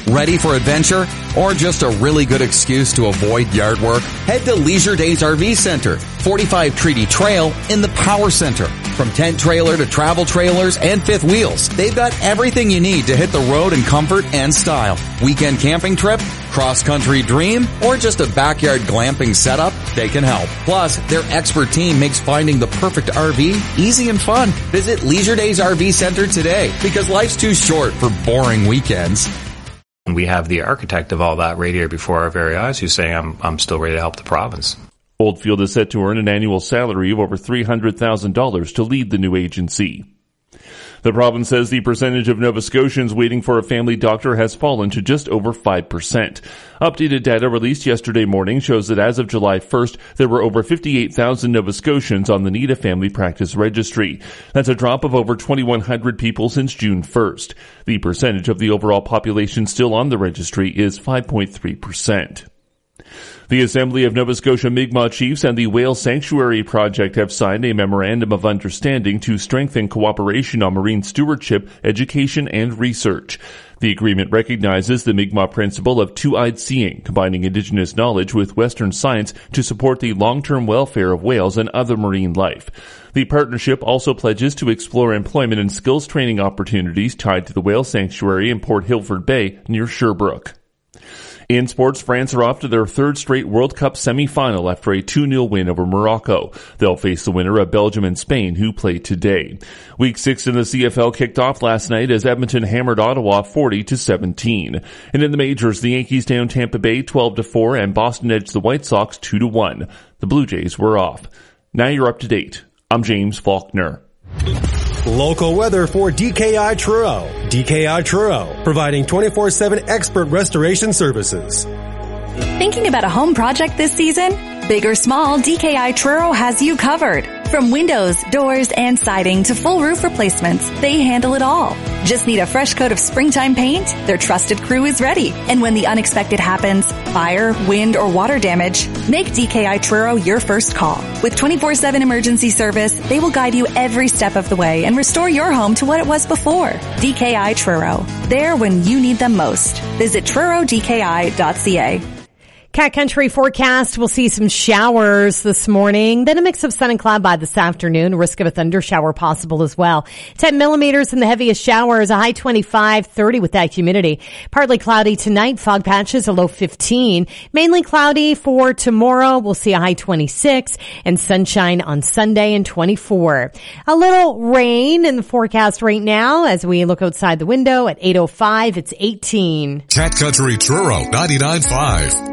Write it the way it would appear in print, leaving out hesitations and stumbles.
Ready for adventure? Or just a really good excuse to avoid yard work? Head to Leisure Days RV Center, 45 Treaty Trail in the Power Center. From tent trailer to travel trailers and fifth wheels, they've got everything you need to hit the road in comfort and style. Weekend camping trip, cross-country dream, or just a backyard glamping setup, they can help. Plus, their expert team makes finding the perfect RV easy and fun. Visit Leisure Days RV Center today, because life's too short for boring weekends. We have the architect of all that right here before our very eyes who's saying, I'm still ready to help the province. Oldfield is set to earn an annual salary of over $300,000 to lead the new agency. The province says the percentage of Nova Scotians waiting for a family doctor has fallen to just over 5%. Updated data released yesterday morning shows that as of July 1st, there were over 58,000 Nova Scotians on the Need a Family Practice Registry. That's a drop of over 2,100 people since June 1st. The percentage of the overall population still on the registry is 5.3%. The Assembly of Nova Scotia Mi'kmaq Chiefs and the Whale Sanctuary Project have signed a memorandum of understanding to strengthen cooperation on marine stewardship, education, and research. The agreement recognizes the Mi'kmaq principle of two-eyed seeing, combining Indigenous knowledge with Western science to support the long-term welfare of whales and other marine life. The partnership also pledges to explore employment and skills training opportunities tied to the Whale Sanctuary in Port Hilford Bay near Sherbrooke. In sports, France are off to their third straight World Cup semi-final after a 2-0 win over Morocco. They'll face the winner of Belgium and Spain, who play today. Week 6 in the CFL kicked off last night as Edmonton hammered Ottawa 40-17. And in the majors, the Yankees down Tampa Bay 12-4 and Boston edged the White Sox 2-1. The Blue Jays were off. Now you're up to date. I'm James Faulkner. Local weather for DKI Truro. DKI Truro, providing 24/7 expert restoration services. Thinking about a home project this season? Big or small, DKI Truro has you covered. From windows, doors, and siding to full roof replacements, they handle it all. Just need a fresh coat of springtime paint? Their trusted crew is ready. And when the unexpected happens, fire, wind, or water damage, make DKI Truro your first call. With 24/7 emergency service, they will guide you every step of the way and restore your home to what it was before. DKI Truro. There when you need them most. Visit TruroDKI.ca. Cat Country forecast, we'll see some showers this morning, then a mix of sun and cloud by this afternoon, risk of a thunder shower possible as well. 10 millimeters in the heaviest showers, a high 25, 30 with that humidity. Partly cloudy tonight, fog patches, a low 15. Mainly cloudy for tomorrow, we'll see a high 26, and sunshine on Sunday and 24. A little rain in the forecast right now as we look outside the window at 8:05, it's 18. Cat Country Truro 99.5.